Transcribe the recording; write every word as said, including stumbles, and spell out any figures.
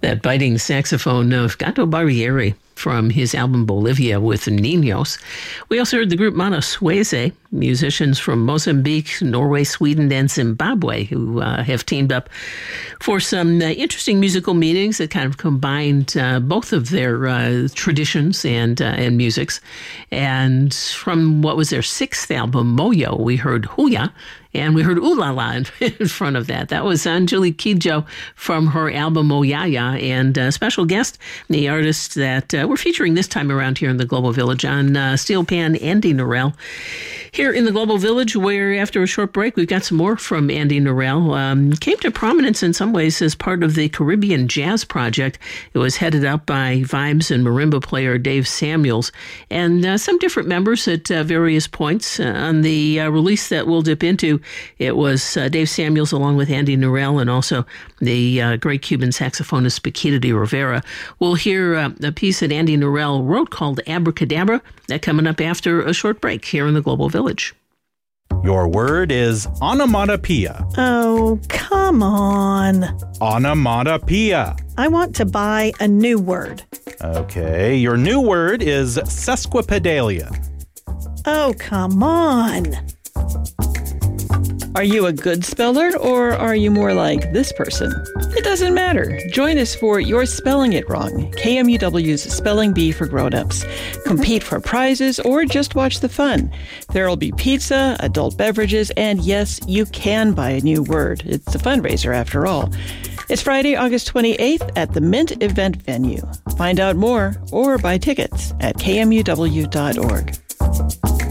That biting saxophone of Gato Barbieri from his album Bolivia with Niños. We also heard the group Mano Sueze, musicians from Mozambique, Norway, Sweden, and Zimbabwe, who uh, have teamed up for some uh, interesting musical meetings that kind of combined uh, both of their uh, traditions and uh, and musics. And from what was their sixth album, Moyo, we heard Huya, and we heard Ooh La La in, in front of that. That was Anjali Kidjo from her album Oyaya, and a special guest, the artist that uh, we're featuring this time around here in the Global Village on uh, steel pan, Andy Narell. Here in the Global Village, where after a short break, we've got some more from Andy Narell. Um, came to prominence in some ways as part of the Caribbean Jazz Project. It was headed up by vibes and marimba player Dave Samuels, and uh, some different members at uh, various points. Uh, on the uh, release that we'll dip into, it was uh, Dave Samuels along with Andy Narell and also the uh, great Cuban saxophonist Paquita de Rivera. We'll hear uh, a piece that Andy Narell wrote called Abracadabra. That coming up after a short break here in the Global Village. Your word is onomatopoeia. Oh, come on. Onomatopoeia. I want to buy a new word. Okay, your new word is sesquipedalia. Oh, come on. Are you a good speller, or are you more like this person? It doesn't matter. Join us for You're Spelling It Wrong, K M U W's Spelling Bee for Grown-Ups. Compete for prizes or just watch the fun. There'll be pizza, adult beverages, and yes, you can buy a new word. It's a fundraiser after all. It's Friday, August twenty-eighth at the Mint event venue. Find out more or buy tickets at K M U W dot org.